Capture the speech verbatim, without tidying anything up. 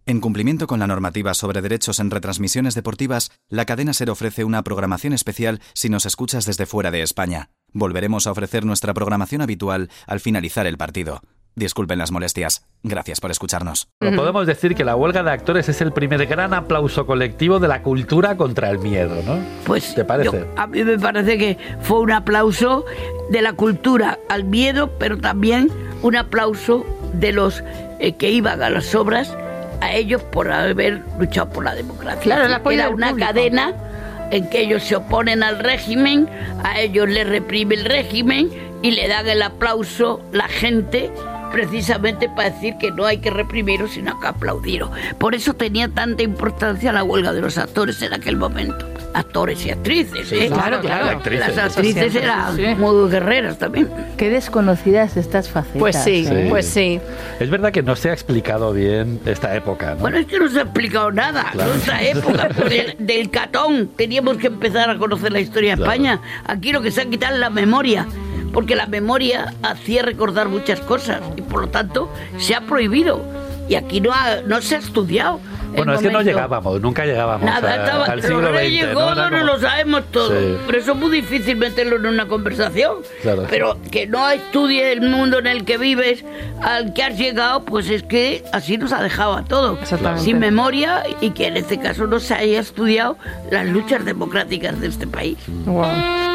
En cumplimiento con la normativa sobre derechos en retransmisiones deportivas, la cadena SER ofrece una programación especial si nos escuchas desde fuera de España. Volveremos a ofrecer nuestra programación habitual al finalizar el partido. Disculpen las molestias. Gracias por escucharnos. Podemos decir que la huelga de actores es el primer gran aplauso colectivo de la cultura contra el miedo, ¿no? Pues ¿te parece? Yo, a mí me parece que fue un aplauso de la cultura al miedo, pero también un aplauso de los eh, que iban a las obras, a ellos por haber luchado por la democracia. Claro, el apoyo Era del una público. cadena en que ellos se oponen al régimen, a ellos les reprime el régimen y le dan el aplauso la gente, precisamente para decir que no hay que reprimirlo, sino que aplaudirlo. Por eso tenía tanta importancia la huelga de los actores en aquel momento. Actores y actrices, ¿eh? Sí, claro, claro. Actrices. Las actrices Eso eran siempre, sí. muy guerreras también. Qué desconocidas estas facetas. Pues sí, Sí. pues sí. Es verdad que no se ha explicado bien esta época, ¿no? Bueno, es que no se ha explicado nada. Claro. En otra época, pues, del, del Catón, teníamos que empezar a conocer la historia de Claro. España. Aquí lo que se ha quitado es la memoria, porque la memoria hacía recordar muchas cosas y por lo tanto se ha prohibido. Y aquí no, ha, no se ha estudiado. el Bueno, es que no momento. llegábamos, nunca llegábamos Nada, a- estaba, al siglo los reyes veinte, ¿no? Era godos no como- lo sabemos todo, Sí. pero eso es muy difícil meterlo en una conversación. Claro. Pero que no estudie el mundo en el que vives, al que has llegado, pues es que así nos ha dejado a todos, Exactamente. sin memoria, y que en este caso no se haya estudiado las luchas democráticas de este país. Wow.